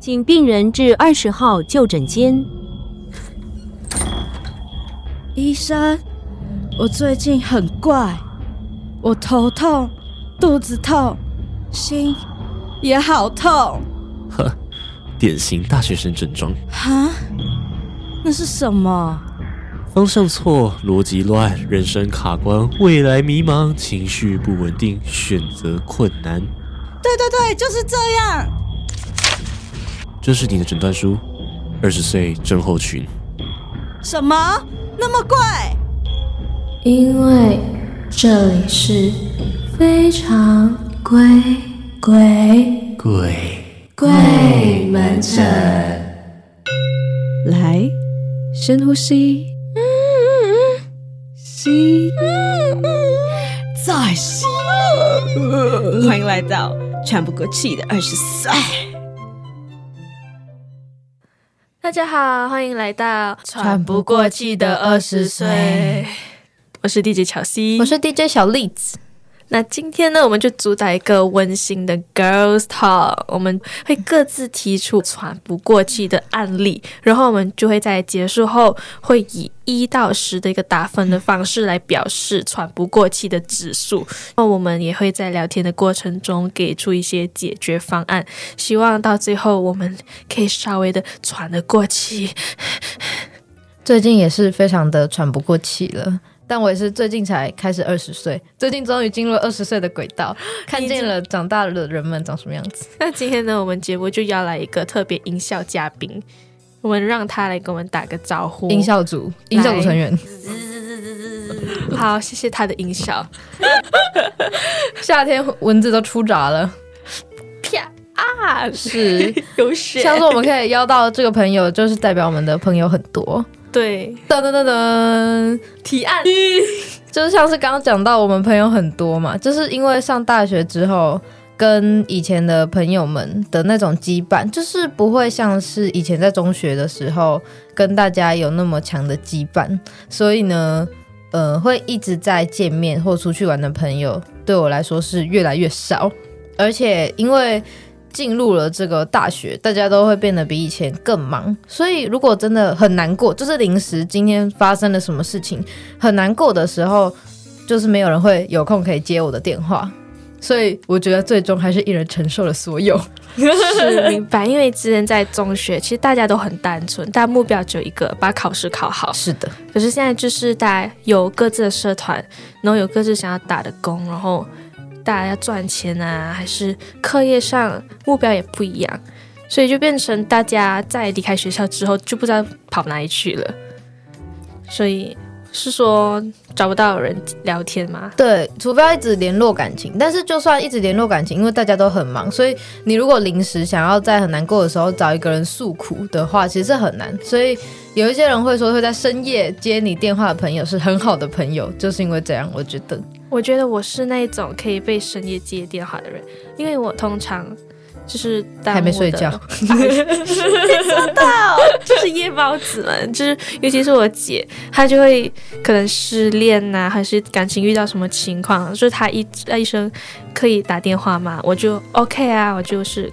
请病人至20号就诊间。 医生，我最近很怪，我头痛、肚子痛、心也好痛。 呵，典型大学生症状。 哈？那是什么？ 方向错，逻辑乱，人生卡关，未来迷茫，情绪不稳定，选择困难。 对，就是这样。 这是你的诊断书，20岁症候群。 什么？那么贵？ 因为这里是非常贵门诊。 来，深呼吸，吸，再吸。欢迎来到喘不过气的20岁。 大家好，欢迎来到喘不过气的20岁。我是 DJ 巧西， 我是 DJ 小栗子。 那今天呢，我们就主打一个温馨的 Girls Talk， 我们会各自提出喘不过气的案例，然后我们就会在结束后会以1到10的一个打分的方式来表示喘不过气的指数。那我们也会在聊天的过程中给出一些解决方案，希望到最后我们可以稍微的喘得过气。 最近也是非常的喘不过气了。但我也是最近才开始20岁，最近终于进入20岁的轨道，看见了长大的人们长什么样子。 那今天呢，我们节目就邀来一个特别音效嘉宾，我们让他来跟我们打个招呼。 音效组成员。 好，谢谢他的音效。 夏天蚊子都出闸了， 啪啊！ 是有血。 像是我们可以邀到这个朋友，就是代表我们的朋友很多。 对， 噔噔噔噔， 提案就是像是刚刚讲到我们朋友很多嘛，就是因为上大学之后跟以前的朋友们的那种羁绊，就是不会像是以前在中学的时候跟大家有那么强的羁绊，所以呢会一直在见面或出去玩的朋友对我来说是越来越少，而且因为进入了这个大学，大家都会变得比以前更忙，所以如果真的很难过，就是临时今天发生了什么事情很难过的时候，就是没有人会有空可以接我的电话，所以我觉得最终还是一人承受了所有。 是明白，因为之前在中学其实大家都很单纯，大家目标只有一个，把考试考好。 是的， 可是现在就是大家有各自的社团，然后有各自想要打的工，然后大家要赚钱啊，还是课业上目标也不一样，所以就变成大家在离开学校之后就不知道跑哪里去了。所以是说找不到人聊天吗？ 对，除非要一直联络感情，但是就算一直联络感情，因为大家都很忙，所以你如果临时想要在很难过的时候找一个人诉苦的话，其实是很难。所以有一些人会说会在深夜接你电话的朋友是很好的朋友，就是因为这样。我觉得我是那种可以被深夜接电话的人，因为我通常就是还没睡觉， 说到就是夜猫子们，就是尤其是我姐，她就会可能失恋啊，还是感情遇到什么情况，就是她一声可以打电话嘛，我就 OK 啊，我就是